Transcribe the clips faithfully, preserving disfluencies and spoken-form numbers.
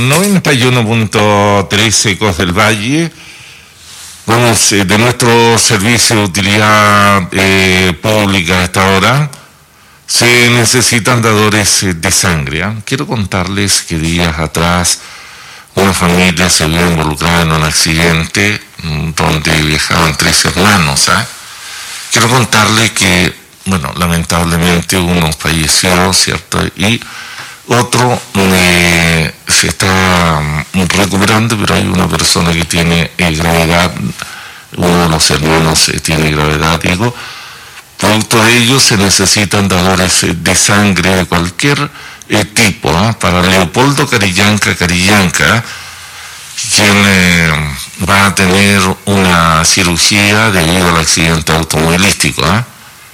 noventa y uno punto tres Ecos del Valle. Vamos, eh, de nuestro servicio de utilidad eh, pública a esta hora, se necesitan dadores eh, de sangre. ¿eh? Quiero contarles que días atrás una familia se vio involucrada en un accidente mmm, donde viajaban tres hermanos. ¿eh? Quiero contarles que, bueno, lamentablemente uno falleció, ¿cierto? Y otro eh, se está recuperando, pero hay una persona que tiene eh, gravedad, uno de los hermanos eh, tiene gravedad, digo. Producto de ello se necesitan dadores eh, de sangre de cualquier eh, tipo, ¿eh? Para Leopoldo Carillanca Carillanca, quien eh, va a tener una cirugía debido al accidente automovilístico. ¿eh?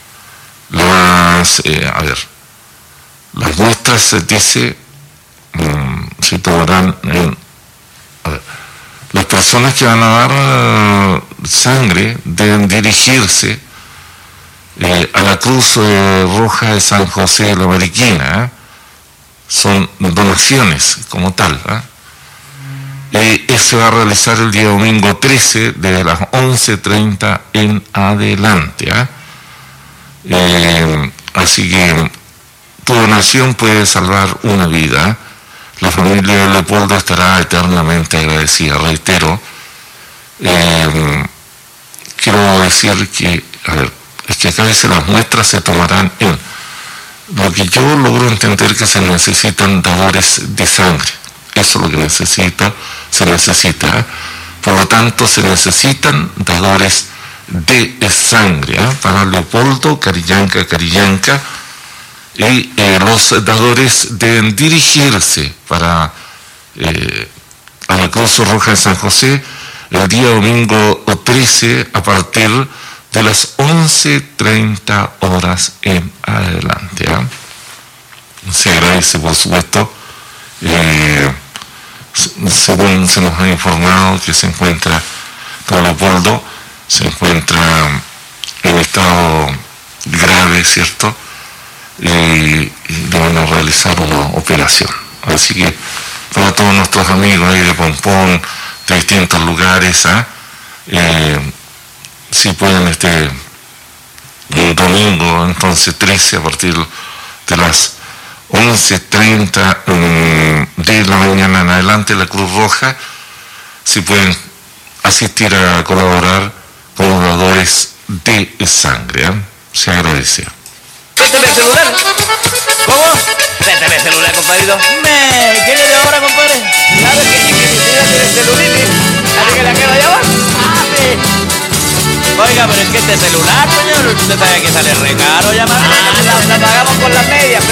Las, eh, a ver, las muestras se dice, um, se tomarán en, a ver, las personas que van a dar uh, sangre deben dirigirse eh, a la Cruz eh, Roja de San José de la Mariquina. ¿eh? Son donaciones como tal. ¿eh? Eh, se va a realizar el día domingo trece desde las once treinta en adelante. ¿eh? Eh, así que tu donación puede salvar una vida. La familia de Leopoldo estará eternamente agradecida. Reitero, eh, quiero decir que, a ver, es que acá dice las muestras se tomarán en. Lo que yo logro entender que se necesitan dadores de sangre. Eso es lo que necesita, se necesita. ¿eh? Por lo tanto, se necesitan dadores de sangre. ¿eh? Para Leopoldo Carillanca Carillanca. Y eh, los dadores deben dirigirse para eh, a la Cruz Roja de San José el día domingo trece a partir de las once treinta horas en adelante. ¿eh? Se agradece, por supuesto, eh, según se nos ha informado que se encuentra don Leopoldo, se encuentra en estado grave, ¿cierto? Y, y le van a realizar una operación. Así que para todos nuestros amigos ahí de Pompón, de distintos lugares, ¿eh? Eh, si pueden este un domingo entonces trece a partir de las once treinta um, de la mañana en adelante, la Cruz Roja, si pueden asistir a colaborar con los dadores de sangre. ¿eh? Se agradece. Préstame el celular. ¿Cómo? Préstame el celular, compadrito. Me, ¿qué le dio ahora, compadre? ¿Sabes que mi hija tiene celulitis? ¿Sabe que la quiero llevar? ¡Sabe! Oiga, pero es que este celular, señor, usted sabe que sale re caro llamar. Ah, la, la pagamos con las medias.